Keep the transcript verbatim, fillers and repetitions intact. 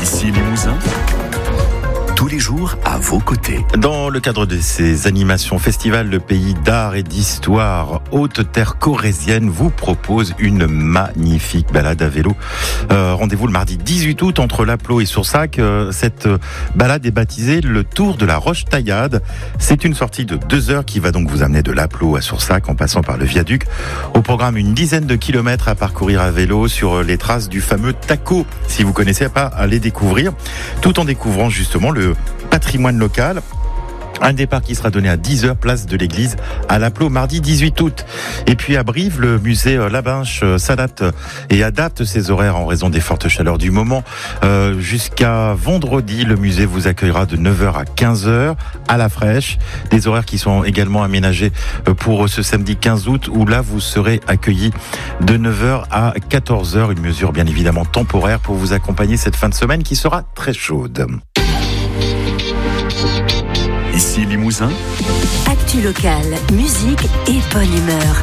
Ici Limousin, tous les jours à vos côtés. Dans le cadre de ces animations festivals, le pays d'art et d'histoire Haute-Terre corrézienne vous propose une magnifique balade à vélo. Euh, rendez-vous le mardi dix-huit août entre Lapleau et Soursac. Euh, cette balade est baptisée le Tour de la Roche-Taillade. C'est une sortie de deux heures qui va donc vous amener de Lapleau à Soursac en passant par le viaduc. Au programme, une dizaine de kilomètres à parcourir à vélo sur les traces du fameux Taco. Si vous connaissez pas, allez découvrir. Tout en découvrant justement le patrimoine local. Un départ qui sera donné à dix heures, place de l'église à Lapleau, mardi dix-huit août. Et puis à Brive, le musée Labinche s'adapte et adapte ses horaires en raison des fortes chaleurs du moment. Euh, jusqu'à vendredi, le musée vous accueillera de neuf heures à quinze heures à la fraîche. Des horaires qui sont également aménagés pour ce samedi quinze août, où là vous serez accueillis de neuf heures à quatorze heures. Une mesure bien évidemment temporaire pour vous accompagner cette fin de semaine qui sera très chaude. Ici Limousin, Actu locale, musique et bonne humeur.